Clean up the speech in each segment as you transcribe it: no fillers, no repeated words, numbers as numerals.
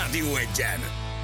Rádió Egyen.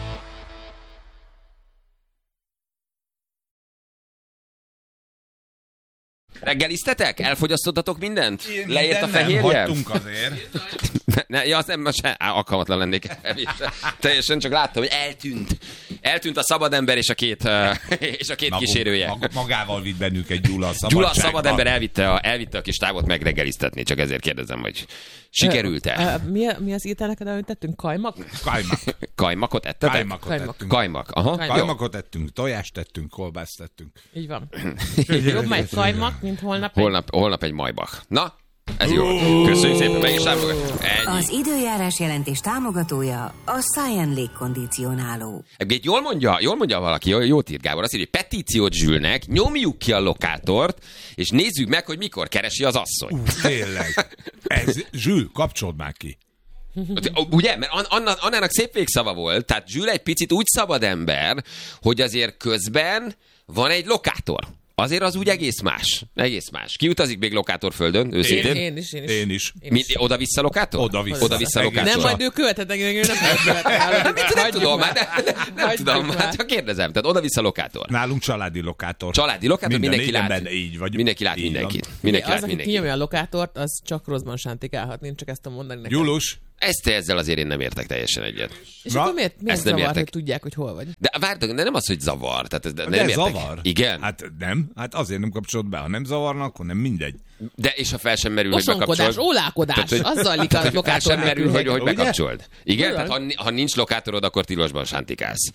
Reggeliztetek? Elfogyasztottatok mindent? Én Leért a minden nem fehérje? hagytunk azért. Ja, az nem, most alkalmatlan lennék. Teljesen csak láttam, hogy eltűnt a szabad ember és a két kísérője. Magával vitt bennük egy Gyula a szabadságban. Gyula a szabad ember elvitte a kis távot megreggeliztetni, csak ezért kérdezem, hogy sikerült-e? Mi az ételeket, amit tettünk? Kajmak? Kajmakot ettetek? Kajmakot ettünk. Kajmak, aha. Kajmakot ettünk, tojást tettünk, kolbászt tettünk. Így van. Jobb majd kajmak, mint holnap. Holnap egy Maybach. Na, ez jó. Köszönjük szépen, meg is támogatjuk. Az időjárás jelentés támogatója a Science légkondicionáló. Egyébként jól mondja valaki, jót írt Gábor, azt írja, hogy petíciót Zsülnek, nyomjuk ki a lokátort, és nézzük meg, hogy mikor keresi az asszony. Tényleg. Zsül, kapcsold már ki. Ugye? Mert Annának szép végszava volt, tehát Zsül egy picit úgy szabad ember, hogy azért közben van egy lokátor. Azért az úgy egész más. Ki utazik még lokátorföldön, őszintén? Én is. Oda-vissza lokátor? Oda-vissza lokátor. Nem, majd ő követhet engem, ő Nem tudom, már csak kérdezem. Tehát oda-vissza lokátor. Nálunk családi lokátor. Családi lokátor, mindenki lát. Így vagy. Mindenki lát mindenkit. Az, aki kinyomja a lokátort, az csak rosszban sántikálhat. Én csak ezt tudom mondani neked. Julus. Ezzel azért én nem értek teljesen egyet. És akkor miért zavar, hogy tudják, hogy hol vagy? De várjatok, de nem az, hogy zavar. Tehát nem értek. Zavar? Igen. Hát nem. Hát azért nem kapcsolod be. Ha nem zavarna, akkor nem mindegy. De és ha fel sem merül, hogy bekapcsolod. Ólálkodás, az zajlik a lokátor. Fel sem merül, hogy Ugye? bekapcsold. Igen? Tehát ha nincs lokátorod, akkor tilosban sántikálsz.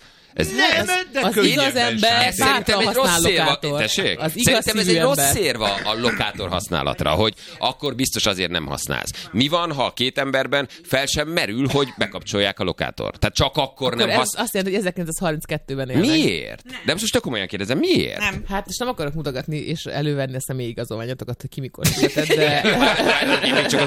Az igaz ember szerintem egy rossz érva. Tessék? Szerintem ez egy rossz érva a lokátor használatra, hogy akkor biztos azért nem használsz. Mi van, ha a két emberben fel sem merül, hogy bekapcsolják a lokátort? Tehát csak akkor nem használsz. Azt jelenti, hogy 1932-ben élnek. Miért? De most tök komolyan kérdezem, miért? Nem. Hát és nem akarok mutogatni és elővenni a személyigazolványatokat, hogy ki mikor született, de... Csak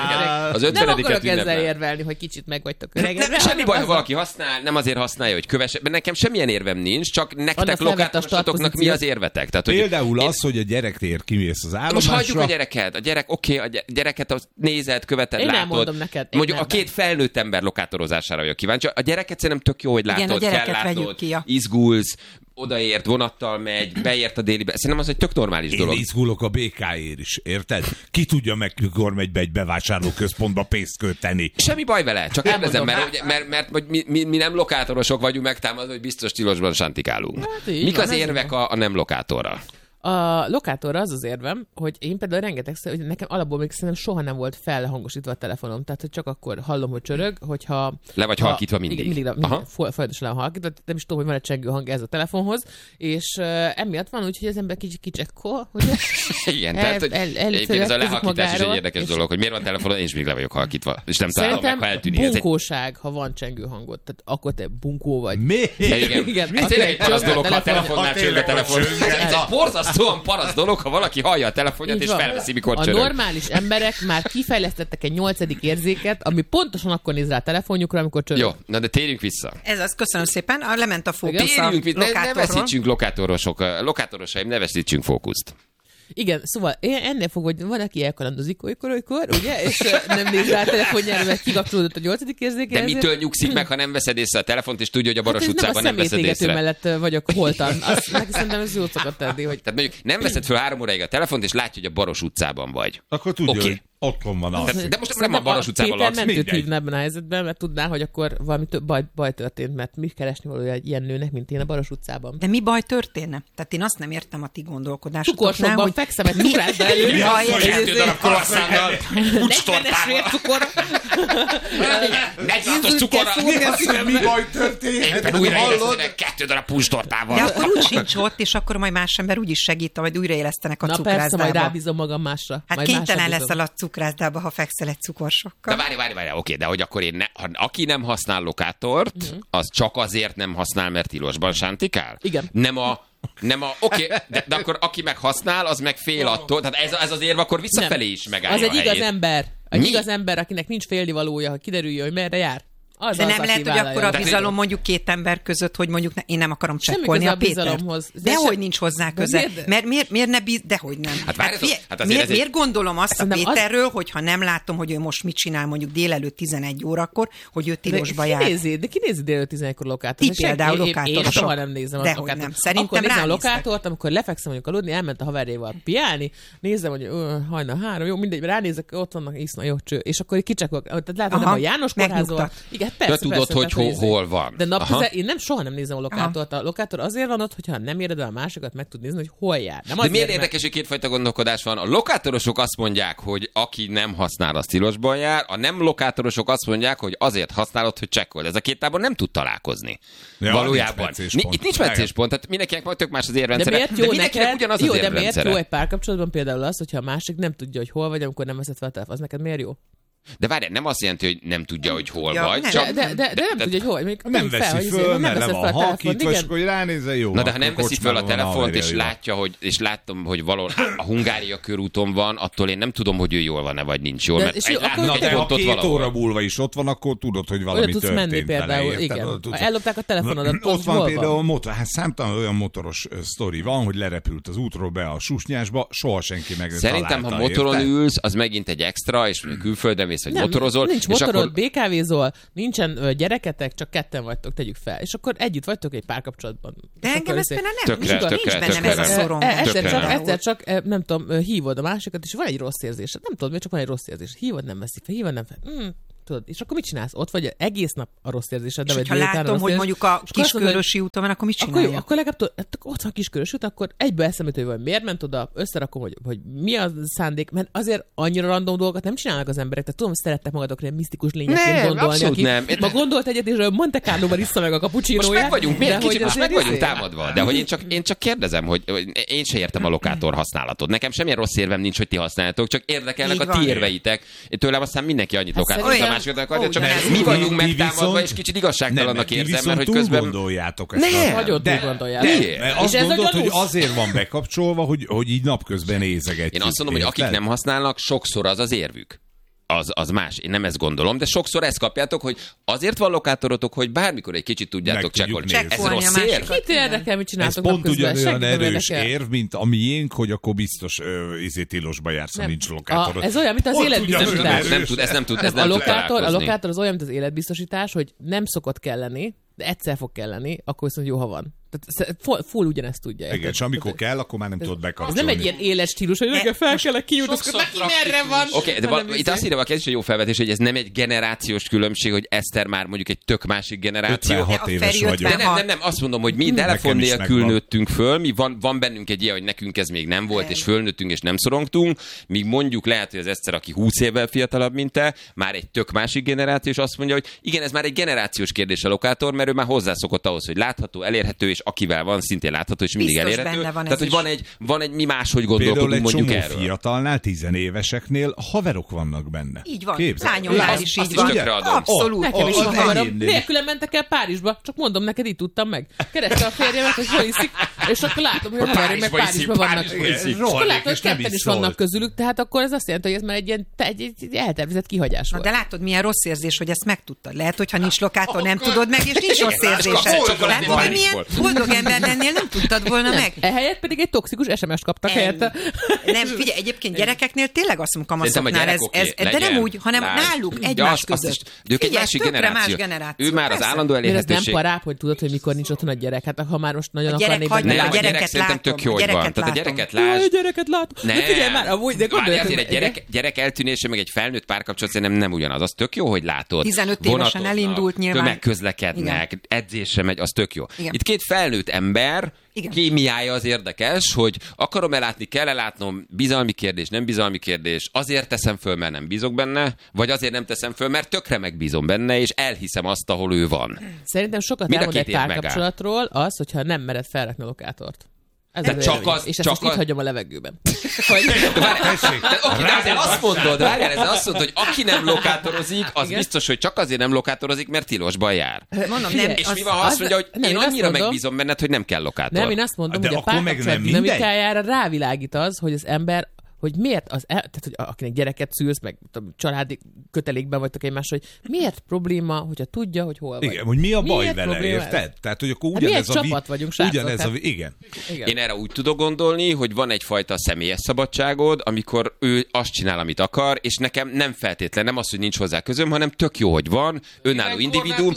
az 50. Nem akarok ezzel érvelni, hogy kicsit meg vagytok öregedve. Semmi baj, ha valaki használ, nem azért használja, hogy kövesse. Nekem semmilyen érvem nincs, csak nektek lokátorosoknak mi az érvetek? Tehát, például az, hogy a gyerekért kimész az állomásra. Most hagyjuk a gyereket. A gyerek, a gyereket nézed, követed, látod. Én elmondom neked. Mondjuk a két felnőtt ember lokátorozására vagyok kíváncsi. A gyereket szerintem tök jó, hogy látod, kell látnod, izgulsz, odaért, vonattal megy, beért a délibe. Szerintem az egy tök normális dolog. Én izgulok a BK-ért is, érted? Ki tudja meg, mikor megy be egy bevásárlóközpontba pénzt költeni. Semmi baj vele, csak kérdezem, mert mi nem lokátorosok vagyunk megtámadva, hogy biztos tilosban sántikálunk. Hát mik az érvek a nem lokátorra? A lokátorra az érvem, hogy én például rengetegszer, hogy nekem alapból még szerintem soha nem volt felhangosítva a telefonom, tehát hogy csak akkor hallom, hogy csörög, hogyha... Le vagy halkítva mindig. Mindig folyamatosan le van halkítva, nem is tudom, hogy van egy csengő hang ez a telefonhoz, és emiatt van úgy, hogy az ember kicsit kicsekkol, hogy... Igen, tehát egyébként ez a lehalkítás is egy érdekes dolog, hogy miért van telefonon, én is még le vagyok halkítva, és nem találom meg, ha eltűnik. Bunkóság, ha van csengő hangot, tehát akkor te bunkó vagy. Mi? Igen. Ez tényleg egy parasz dolog, ha a telefonnál csörög a telefon. Ez egy borzasztóan parasz dolog, ha valaki hallja a telefonját, és felveszi, mikor csörög. A normális emberek már kifejlesztettek egy 8. érzéket, ami pontosan akkor néz rá a telefonjukra, amikor csörög. Jó, na de térjünk vissza. Ez az, köszönöm szépen. Lement a fókusz a lokátorról. Ne veszítsünk lokátorosaim, ne veszítsünk fókuszt. Igen, szóval ennél fog, hogy valaki elkalandozik olykor, ugye, és nem néz rá a telefonjára, mert kikapcsolódott a 8. érzéke. De mitől nyugszik meg, ha nem veszed észre a telefont, és tudja, hogy a Baros utcában nem veszed észre? Mellett vagyok holtan. Neki szerintem ez jót szokott tenni, hogy... Tehát mondjuk nem veszed föl 3 óráig a telefont, és látja, hogy a Baros utcában vagy. Akkor tudja, hogy otthon van az. De most nem a Baros utcában laksz. Péter mentőt hívna ebben a helyzetben, mert tudná, hogy akkor valami baj történt, mert mi keresni valója egy ilyen nőnek, mint én a Baros utcában. De mi baj történne? Tehát én azt nem értem a ti gondolkodásotoknál, Cukorsokban fekszem egy cukrászda elő. Jaj, 2 darab croissantal, kucstortával. 46-os cukorra. Mi baj történt? Éppen újraélesztenek 2 darab puncstortával. De akkor úgy sincs ott, és akkor majd más ember úgy is segít, majd újraélesztenek a cukrászdába. Na persze, majd rábízom magam másra. Hát kénytelen leszel a cukrászdába, ha fekszel egy cukorsokkal. De várj, oké, de hogy akkor aki nem használ lokátort, az csak azért nem használ, mert tilosban sántikál? Igen. Oké, de akkor aki meg használ, az meg fél attól, tehát ez az érv akkor visszafelé is megállja az egy a helyét. igaz ember. Egy igaz ember, akinek nincs félnivalója, hogy kiderüljön, hogy merre jár. De nem lehet, hogy akkor a bizalom mondjuk két ember között, hogy mondjuk én nem akarom csekkolni a Pétert. Dehogy nincs hozzá köze. Miért ne dehogy nem. Miért gondolom azt a Péterről, hogyha nem látom, hogy ő most mit csinál mondjuk délelőtt 11 órakor, hogy ő tilosba jár. De ki nézi délelőtt 11-kor Lokátort? Ti például Lokátort. Én soha nem nézem a Lokátort. Nem. Szerintem akkor nézem a Lokátort, amikor lefekszem mondjuk aludni, elment a haverjával piálni, nézem, hogy hajnal 3, jó, mindegy, ránézek, ott vannak, iszna, jó cső, és akkor kicsekol. Tehát látod, nem a János kórházol. Igen, persze, tudod, hogy hol van. De én soha nem nézem a Lokátort. A Lokátor azért van ott, hogyha nem éred el a másikat, meg tud nézni, hogy hol jár. De miért érdekes, hogy kétfajta gondolkodás van? A lokátorosok azt mondják, hogy aki nem használ, az tilosban jár, a nem lokátorosok azt mondják, hogy azért használod, hogy csekkold. Ez a két tábor nem tud találkozni. Ja, valójában. Itt nincs meccéspont, tehát mindenkinek majd tök más az érrendszere. De mindenkinek ugyanaz az érrendszere. De miért jó egy párkapcsolatban például az, hogyha a másik nem tudja, hogy hol vagy, amikor nem veszed fel a telefon, az neked miért jó? De várj, nem azt jelenti, hogy nem tudja, hogy hol vagy. De nem tudja, hogy hol. Nem veszi föl, mert le van halkítva, és hogy ránézze, jó. Na de ha nem veszi föl a telefont, és látja, és látom, hogy valahol a Hungária körúton van, attól én nem tudom, hogy ő jól van-e, vagy nincs jól. Na de ha 2 óra múlva is ott van, akkor tudod, hogy valami történt. Oda tudsz menni például, igen. Ellopták a telefonodat. Ott van például számtalan olyan motoros sztori van, hogy lerepült az útról be a susnyásba, soha senki meg nem találta. Szerintem, ha motoron ülsz, az megint egy extra, és külföldön mész, hogy motorozol. Nincs motorod, BKV-zol, nincsen gyereketek, csak ketten vagytok, tegyük fel. És akkor együtt vagytok egy párkapcsolatban. De engem ez például nem. Nincs bennem ez a szorom. Egyszer csak, nem tudom, hívod a másikat, és van egy rossz érzés. Nem tudom, miért csak van egy rossz érzés. Hívod, nem veszik fel, hívod, nem fel. Tudod, és akkor mit csinálsz? Ott vagy egész nap a rossz érzésed. És ha látom, hogy mondjuk a Kiskörösi úton van, akkor mit csináljak? Akkor legalább ott van Kiskörösi út, akkor egyből eszembe jut, hogy miért ment oda, összerakom, hogy mi a szándék, mert azért annyira random dolgokat nem csinálnak az emberek. Tehát tudom, hogy szerettek magadokra ilyen misztikus lényekként gondolni, aki ma gondolt egyet, és Monte Carlo-ban issza meg a cappuccinóját. Most meg vagyunk támadva, de hogy én csak kérdezem, hogy én se értem a lokátor használatot. Nekem semmilyen rossz érvem nincs, hogy ti használjátok, csak érdekelnek a ti érveitek. Tőlem aztán mindenki annyit lokátor. Csak mi vagyunk megtámadva, és kicsit igazságtalannak érzem, mert hogy közben... gondoljátok ezt. Nagyon túl gondoljátok. Azt gondolod, hogy azért van bekapcsolva, hogy így napközben nézegetjük. Én azt mondom, hogy akik nem használnak, sokszor az érvük. Az más. Én nem ezt gondolom, de sokszor ezt kapjátok, hogy azért van lokátorotok, hogy bármikor egy kicsit tudjátok csekkolni. Ez rossz érv? Kit érdekel, mit csináltok napközben? Ez pont ugyanolyan erős érv, mint a miénk, hogy akkor biztos tilosba jársz, ha nincs lokátorod. Ez olyan, mint az életbiztosítás. Ez nem tud A lokátor az olyan, mint az életbiztosítás, hogy nem szokott kelleni, de egyszer fog kelleni, akkor viszont jó, ha van. Tehát full ugyanezt tudja. Igen, és amikor kell, akkor már nem tudod bekapcsolni. Ez nem egy ilyen éles stílus, hogy nekem fel kellek kiút, neki merre van. Oké, de itt azt írja, hogy ez is egy jó felvetés, hogy ez nem egy generációs különbség, hogy Eszter már mondjuk egy tök másik generáció. 56 éves vagyok. Nem, azt mondom, hogy mi telefon nélkül nőttünk föl, mi van bennünk egy ilyen, hogy nekünk ez még nem volt, és fölnőttünk, és nem szorongtunk, míg mondjuk lehet, hogy az Eszter, aki 20 évvel fiatalabb, mint te, már egy tök másik generáció, és azt mondja, hogy igen, ez már egy generációs kérdés a lokátor, mert ő már hozzászokott ahhoz, hogy látható, elérhető, és akivel van, szintén látható, és mindig biztos elérhető. Tehát, hogy van egy mi máshogy gondolkodunk mondjuk erről. Például egy fiatalnál, 10 éveseknél haverok vannak benne. Így van. Lányomnál is így van. Abszolút. Nekem is van haverom. Nélkülem mentek el Párizsba, csak mondom neked, így tudtam meg. Kereste a férjemet, hogy hol iszik, és akkor látom, hogy a haverjaim meg Párizsba vannak. Akkor látom, hogy ketten is vannak közülük, tehát akkor ez azt jelenti, hogy ez már egy eltervezett kihagyás volt. De látod, milyen rossz érzés, hogy ezt megtudtad. Lehet, hogyha nincs lokátor, nem tudod meg, és nincs rossz érzésed. Látod, hogy milyen boldog ember lennél, nem tudtad volna meg. Ehelyett pedig egy toxikus SMS-t kaptak helyette. Nem, figyelj, egyébként gyerekeknél tényleg azt mondom, kamaszoknál ez, de nem úgy, hanem náluk egymás között. De ők egy másik generáció. Ő már az állandó elérhetőség. Ez nem parább, hogy tudod, hogy mikor nincs otthon a gyerek. Hát ha már most nagyon akarné benne. A gyerek szerintem tök jó, hogy van. Tehát a gyereket lásd. A gyereket látom. De figyelj már, amúgy, de gondolj. Egy gyerek eltűnése, meg egy felnőtt párkapcsolat szerintem nem ugyanaz. Az tök jó, hogy látod. 15 évesen elindult nyilván. Tömegközlekednek, edzésre megy, az tök jó. Itt két felnőtt ember, kémiája az érdekes, hogy akarom-e látni, kell-e látnom, bizalmi kérdés, nem bizalmi kérdés, azért teszem föl, mert nem bízok benne, vagy azért nem teszem föl, mert tökre megbízom benne, és elhiszem azt, ahol ő van. Szerintem sokat elmond egy párkapcsolatról az, hogyha nem mered felrakni a lokátort. De csak az, és ezt most itt hagyom a levegőben. De azt mondod, hogy aki nem lokátorozik, az biztos, hogy csak azért nem lokátorozik, mert tilosban jár. Mondom, és mi van, ha azt mondja, hogy én annyira megbízom benned, hogy nem kell lokátor. Nem, én azt mondom, hogy a párkapcsolat dinamikájára rávilágít az, hogy az ember hogy miért tehát, hogy akinek gyereket szülsz, meg családi kötelékben vagytok egymással, hogy miért probléma, hogyha tudja, hogy hol vagy. Igen, hogy mi a baj vele, érted? Tehát, hogy akkor ugyanez a csapat vagyunk, srácok. Igen. Én erre úgy tudok gondolni, hogy van egyfajta személyes szabadságod, amikor ő azt csinál, amit akar, és nekem nem feltétlen, nem az, hogy nincs hozzá közöm, hanem tök jó, hogy van, önálló individuum.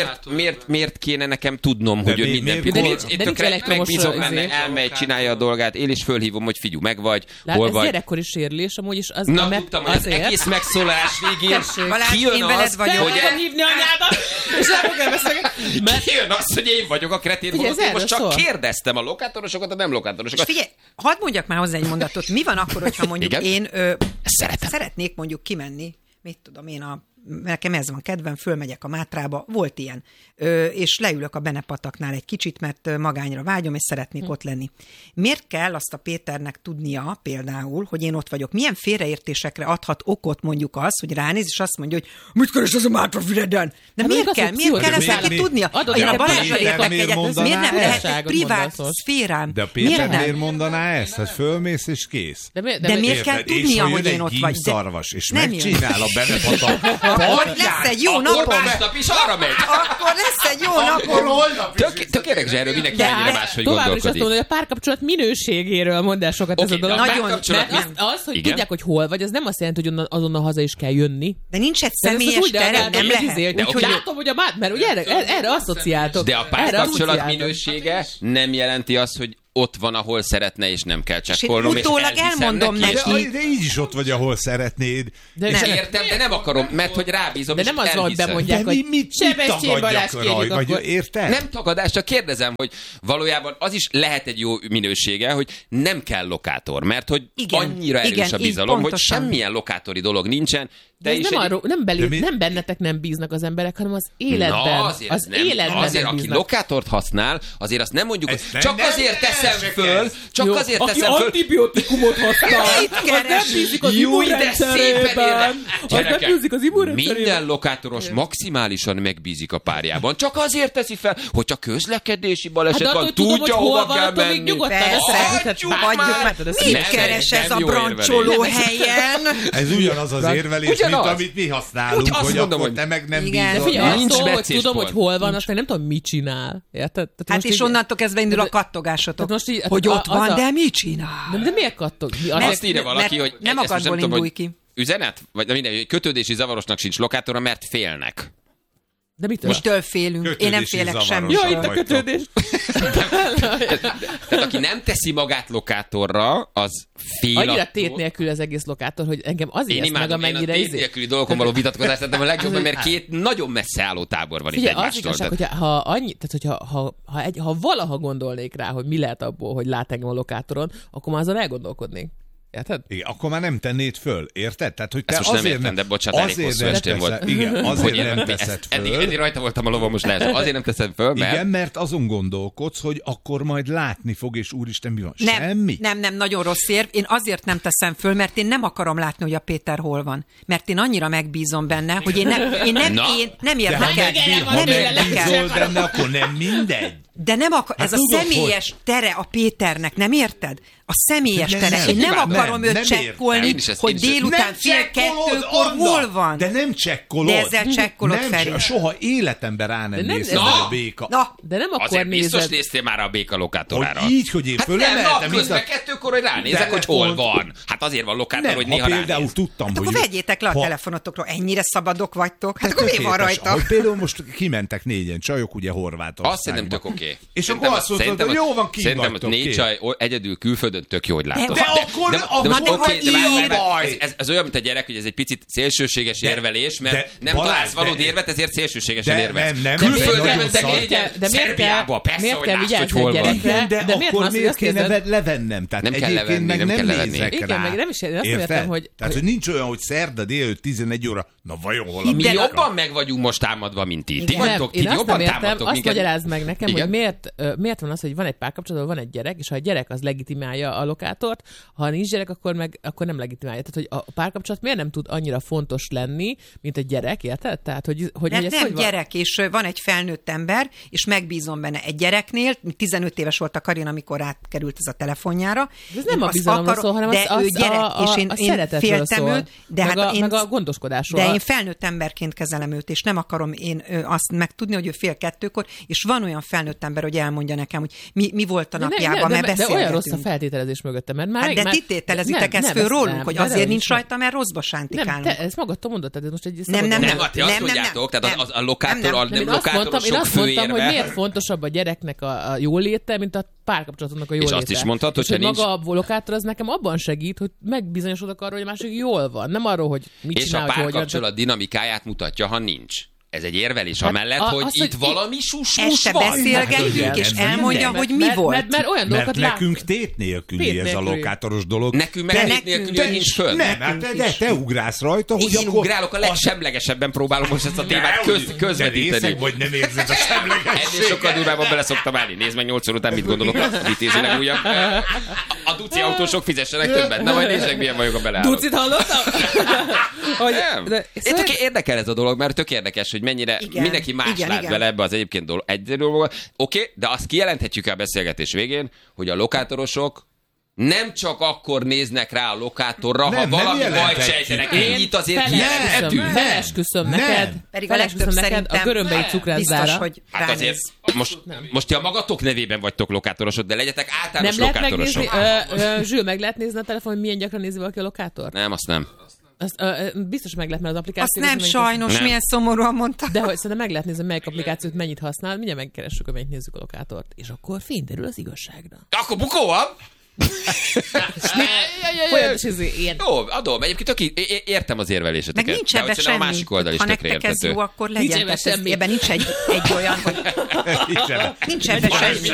Miért kéne nekem tudnom, hogy ő minden pillanat. Én tökre megbízok benne, elmegy, csinálja a dolgát, én is fölhívom, hogy figyelj, meg vagy, hol vagy. Ez gyerekkori sérülés, amúgy is az. Na, tudtam, hogy az egész megszólalás végén kijön az, hogy hívni anyádat, és nem fogom beszélni. Kijön az, hogy én vagyok a kretén, holott én most csak kérdeztem a lokátorosokat, a nem lokátorosokat. És figyelj, hadd mondjak már hozzá egy mondatot. Mi van akkor, hogyha mondjuk én szeretnék mondjuk kimenni, mit tudom én, nekem ez van kedvem, fölmegyek a Mátrába, volt ilyen, és leülök a Benepataknál egy kicsit, mert magányra vágyom, és szeretnék ott lenni. Miért kell azt a Péternek tudnia például, hogy én ott vagyok? Milyen félreértésekre adhat okot mondjuk az, hogy ránéz, és azt mondja, hogy mit keres ez a Mátrafüreden? De miért kell? Miért kell ezt neki tudnia? Én a Balázsra érdekedjek, miért nem lehet egy privát szférám? De a Péter miért mondaná ezt? Hát fölmész és kész. De miért kell tudnia, hogy én ott vagy? És megcsinál a Benepatak. Akkor lesz egy jó napom. Akkor másnap is arra megy. Akkor lesz egy jó napom. Tök érdekes, erről mindenki ennyire máshogy gondolkodik. Tovább is azt mondom, hogy a párkapcsolat minőségéről mondd el sokat ez a dolog. Nagyon, az, hogy tudják, hogy hol vagy, az nem azt jelenti, hogy azonnal haza is kell jönni. De nincs egy személyes tere, nem lehet. Látom, hogy mert ugye erre asszociáltok. De a párkapcsolat minősége nem jelenti azt, hogy ott van, ahol szeretne, és nem kell csekkolnom. Utólag elmondom neki. De így is ott vagy, ahol szeretnéd. És értem, de nem akarom, mert hogy rábízom, de nem az, hogy bemondják, hogy Sebestyén Balázs kérjük akkor. Érted? Nem tagadás, csak kérdezem, hogy valójában az is lehet egy jó minősége, hogy nem kell lokátor, mert hogy annyira erős a bizalom, hogy semmilyen lokátori dolog nincsen. De nem bennetek nem bíznak az emberek, hanem az életben. Na, azért aki lokátort használ, azért azt nem mondjuk, hogy csak azért teszem föl, aki antibiotikumot használ, az nem bízik az immunrendszerében. Minden lokátoros maximálisan megbízik a párjában. Csak azért teszi fel, hogyha közlekedési baleset van, tudja, hova kell menni. Mit keres ez a brancsoló helyen? Ez ugyanaz az érvelés, mint amit mi használunk, hogy akkor te meg nem bízol. Nincs becés. Tudom, hogy hol van, aztán nem tudom, mit csinál. Hát és onnantól kezdve indul a kattogásotok, hogy ott van, de mit csinál? De miért kattog? Azt írja valaki, hogy nem akadból indulj ki. Üzenet? Vagy minden, kötődési zavarosnak sincs lokátora, mert félnek. De mitől félünk? Én nem félek semmi. Jó, itt a kötődés. Tehát aki nem teszi magát lokátorra, az fél. Annyira tét nélkül az egész lokátor, hogy engem azért meg, amennyire én a tét nélküli dolgokon való vitatkozást tettem a legjobban, mert két nagyon messze álló tábor van itt egymástól. Az igazság, ha valaha gondolnék rá, hogy mi lehet abból, hogy lát engem a lokátoron, akkor már azon elgondolkodnék. Érted? Igen, akkor már nem tennéd föl, érted? Tehát, hogy te most azért nem értem, de bocsánat, elég hosszú estén volt. Igen, azért nem teszed föl. Eddig rajta voltam a lovam, most lehet. Azért nem teszed föl, mert... Igen, mert azon gondolkodsz, hogy akkor majd látni fog, és úristen, mi van? Nem, semmi? Nem, nagyon rossz érv. Én azért nem teszem föl, mert én nem akarom látni, hogy a Péter hol van. Mert én annyira megbízom benne, hogy én nem érdekel. Ha megbízol benne, akkor nem mindegy. De nem ez a személyes tere a Péternek, nem érted? A személyes tere. Én nem akarom őt csekkolni, hogy délután 1:30 hol van. De nem csekkolod. De ezzel csekkolod, Feri. Soha életemben rá nem néztem a béka. De nem akkor azért biztos néztél már a béka lokátorára. Hogy így, hogy én fölemeltem. Közben 2-kor, hogy ránézek, hogy hol van. Hát azért van lokátor, hogy néha ránéz. Például tudtam, hogy... Akkor vegyétek le a telefonotokról, ennyire szabadok vagytok. Hát akkor mi van rajta? Hogy például most kimentek 4-en csajok, ugye Horvátországba. Azt szerintem tök oké. És akkor azt mondtad, hogy jó van, ki vagytok. Szerintem 4 csaj egyedül külföldön tök jó, hogy látod. De akkor ez olyan, mint a gyerek, hogy ez egy picit szélsőséges érvelés, mert nem találsz valódi érvet, ezért szélsőségesen érvelsz. Külföldre mentek négyen, Szerbiába, persze, hogy lásd, hogy hol van. De akkor miért kéne levennem? Tehát egyébként meg nem nézek rá. Igen, meg nem is azt értem, hogy... Tehát, hogy nincs olyan, hogy szerda délelőtt 11 óra, na vajon hol a mi jobban meg vagyunk most támadva, mint ti. Ti vagytok, ti jobban támadtok minket. Azt magyarázd meg nekem, hogy miért van az, hogy van egy párkapcsolatban, van egy gyerek, és ha a gyerek az legitimálja a lokátort, ha nincs gyerek, akkor nem legitimálja. Tehát, hogy a párkapcsolat miért nem tud annyira fontos lenni, mint egy gyerek, érted? Tehát, hogy mert nem gyerek, és van egy felnőtt ember, és megbízom benne egy gyereknél, 15 éves volt a Karin, amikor átkerült ez a telefonjára. Ez nem a bizalomról szól, hanem és én féltem őt, meg a gondoskodásról. De én felnőtt emberként kezelem őt, és nem akarom én azt megtudni, hogy ő 1:30, és van olyan felnőtt ember, hogy elmondja nekem, hogy mi volt a napjában, mert beszélgetünk. De olyan rossz a feltételezés mögötte, mert már... de ti tételezitek ezt föl rólunk, hogy azért nincs rajta, mert rosszba sántikálunk. Nem, te ezt magadtól mondod, tehát most egy... Nem, ti azt mondjátok, tehát a lokátorosok főérve... hogy miért fontosabb a gyereknek a jóléte, mint a párkapcsolatnak a jóléte. És azt is mondhatod, hogy maga a lokátor az nekem abban segít, hogy megbizonyosodok arról, hogy a másik jól van. Nem arról, hogy mit és csinál, a párkapcsolat dinamikáját mutatja, ha nincs. Ez egy érvelés amellett, hogy itt valami susmus van. Beszélgetjük, és elmondja, hogy mi volt. Mert olyan dolgokat nekünk tét nélküli ez a lokátoros dolog. Nekünk meg tét nélküli nincs föl. Nem, de te ugrálsz rajta, hogy én ugrálok, a legsemlegesebben próbálom most ezt a témát közvetíteni. Vagy nem érzed a semlegességet. Ennél sokkal durvában bele szoktam állni. Nézd meg 8 óra után, mit gondolok a vitézileg újabb. A duci autósok fizessenek többet. Na majd nézzek, milyen vagyok a beleállok. Ducit hallottam? Érdekel ez a dolog, mert tök érdekes, hogy mennyire mindenki más lát bele ebbe az egyébként egy dologba. Oké, de azt kijelenthetjük a beszélgetés végén, hogy a lokátorosok nem csak akkor néznek rá a lokátorra, ha valami bajt sejtenek. Ennyit azért kijelenthetünk. Felesküszöm neked. Pedig a legtöbb szerintem a görömbei cukrászdára. hogy hát azért most ti a magatok nevében vagytok lokátorosok, de legyetek általános lokátorosok. Zsül, meg lehet nézni a telefon, hogy milyen gyakran nézi valaki a lokátort? Nem, azt nem. Biztos meg lehet, mert az applikáció... Azt nem sajnos, milyen szomorúan mondta. De hogy szerintem meg lehet nézni, melyik applikációt mennyit használ, mindjárt megkeressük, hogy mennyit nézzük a lokátort. És akkor fényderül az igazságra. Akkor bukó van! Jó, adom. Egyébként értem az érveléseteket. Meg nincs ebben semmi. A másik oldal is ha nektek ez jó, akkor legyen. Ebben nincs egy olyan, hogy... Nincs ebben semmi.